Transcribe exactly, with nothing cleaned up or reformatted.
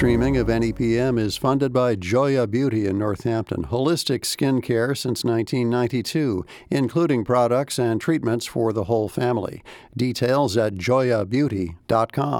streaming of N E P M is funded by Joya Beauty in Northampton, holistic skin care since nineteen ninety-two, including products and treatments for the whole family. Details at joya beauty dot com.